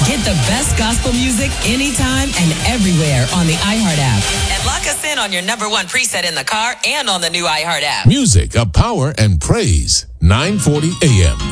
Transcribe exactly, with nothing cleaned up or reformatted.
Get the best gospel music anytime and everywhere on the iHeart app. And lock us in on your number one preset in the car and on the new iHeart app. Music of power and praise. nine forty A M